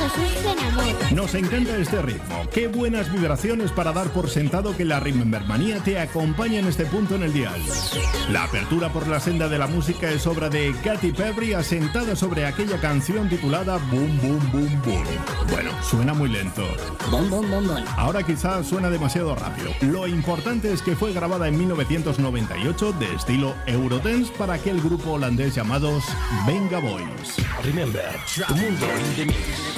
asusta en amor. Nos encanta este ritmo. Qué buenas vibraciones para dar por sentado que la Remember Manía te acompaña en este punto en el dial. La apertura por la senda de la música es obra de Katy Perry, asentada sobre aquella canción titulada Boom Boom Boom Boom. Bueno, suena muy lento. Bom, bom, bom, bom. Ahora quizás suena demasiado rápido. Lo importante es que fue grabada en 1998 de estilo Eurodance para aquel grupo holandés llamados Venga Boys. Remember, tu mundo in the mix.